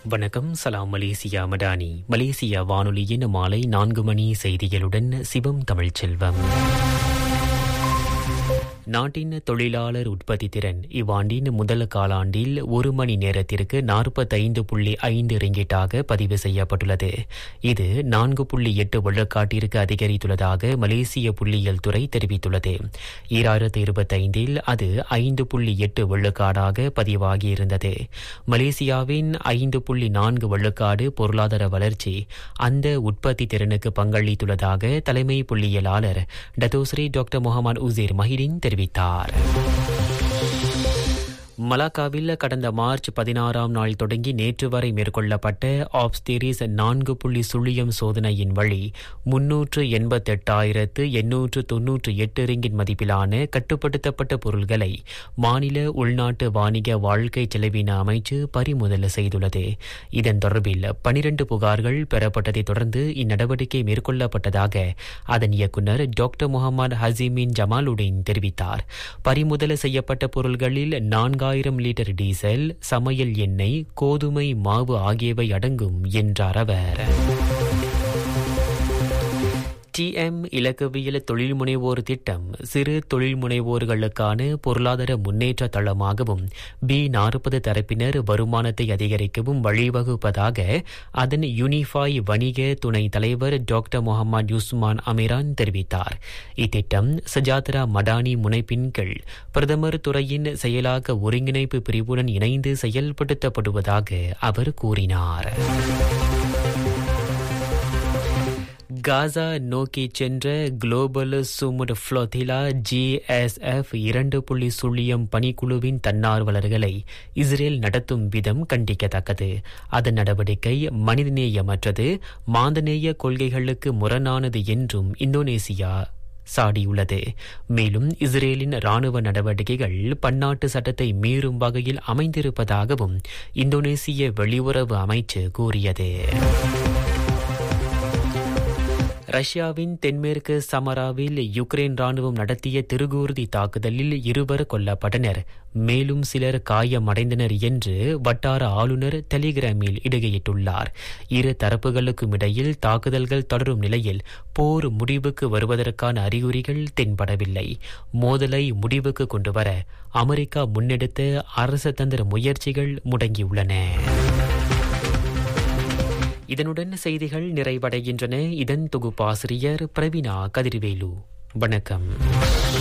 வணக்கம். சலாம் Malaysia Madani. Malaysia வானொலியின் மாலை 4 மணி செய்திகளுடன் சிவம் தமிழ்ச்செல்வம். நாட்டின் தொழிலாளர் உற்பத்தி திறன் இவ்வாண்டின் முதல் காலாண்டில் 1 மணி நேரத்திற்கு 45.5 ரிங்கிட்டாக பதிவு செய்யப்பட்டுள்ளது. இது 4.8 விழுக்காட்டிற்கு அதிகரித்துள்ளதாக மலேசிய புள்ளியியல் துறை தெரிவித்துள்ளது. 2025 அது 5.8 விழுக்காடாக பதிவாகியிருந்தது. மலேசியாவின் 5.4 விழுக்காடு பொருளாதார வளர்ச்சி அந்த உற்பத்தி திறனுக்கு பங்களித்துள்ளதாக தலைமை புள்ளியியலாளர் டத்தோஸ்ரீ டாக்டர் முகமது உசேர் மஹிடின் தெரிவித்தார். மலாக்காவில் கடந்த மார்ச் 16ஆம் நாள் தொடங்கி நேற்று வரை மேற்கொள்ளப்பட்ட ஆப்ஸ்தீரிஸ் 4.0 சோதனையின் வழி 388,898 ரிங்கிட் மதிப்பிலான கட்டுப்படுத்தப்பட்ட பொருள்களை மாநில உள்நாட்டு வாணிக வாழ்க்கை செலவின அமைச்சு பறிமுதல் செய்துள்ளது. இதன் தொடர்பில் 12 புகார்கள் பெறப்பட்டதை தொடர்ந்து இந்நடவடிக்கை மேற்கொள்ளப்பட்டதாக அதன் இயக்குநர் டாக்டர் முகமது ஹசீமின் ஜமாலுடன் தெரிவித்தார். பறிமுதல் செய்யப்பட்ட பொருள்களில் 4000 லிட்டர் டீசல், சமையல் எண்ணெய், கோதுமை மாவு ஆகியவை அடங்கும் என்றார் அவர். TM இலக்கவியல் தொழில் முனைவோர் திட்டம் சிறு தொழில் முனைவோர்களுக்கான பொருளாதார முன்னேற்ற தளமாகவும் B40 தரப்பினர் வருமானத்தை அதிகரிக்கவும் வழிவகுப்பதாக அதன் யூனிஃபாய் வணிக துணை தலைவர் டாக்டர் முகமது யுஸ்மான் அமீரான் தெரிவித்தார். இத்திட்டம் சஜாத்ரா மடானி முனைப்பின் கீழ் பிரதமர் துறையின் செயலாக்க ஒருங்கிணைப்பு பிரிவுடன் இணைந்து செயல்படுத்தப்படுவதாக அவர் கூறினார். காசா நோக்கி சென்ற குளோபல் சுமுட் ஃப்ளோத்திலா GSF 2.0 பணிக்குழுவின் தன்னார்வலர்களை இஸ்ரேல் நடத்தும் விதம் கண்டிக்கத்தக்கது. அதன் நடவடிக்கை மனிதநேயமற்றது, மாந்தநேய கொள்கைகளுக்கு முரணானது என்றும் இந்தோனேசியா சாடியுள்ளது. மேலும் இஸ்ரேலின் ராணுவ நடவடிக்கைகள் பன்னாட்டு சட்டத்தை மீறும் வகையில் அமைந்திருப்பதாகவும் இந்தோனேசிய வெளியுறவு அமைச்சு கூறியது. ரஷ்யாவின் தென்மேற்கு சமராவில் யுக்ரைன் ராணுவம் நடத்திய திருகூர்தி தாக்குதலில் 2 கொல்லப்பட்டனர், மேலும் சிலர் காயமடைந்தனர் என்று வட்டார ஆளுநர் டெலிகிராமில் இடுகையிட்டுள்ளார். இரு தரப்புகளுக்கும் இடையில் தாக்குதல்கள் தொடரும் நிலையில் போர் முடிவுக்கு வருவதற்கான அறிகுறிகள் தென்படவில்லை. மோதலை முடிவுக்கு கொண்டுவர அமெரிக்கா முன்னெடுத்த அரசு தந்திர முயற்சிகள் முடங்கியுள்ளன. இதனுடன் செய்திகள் நிறைவடைகின்றன. இதன் தொகுப்பாசிரியர் பிரவீனா கதிர்வேலு. வணக்கம்.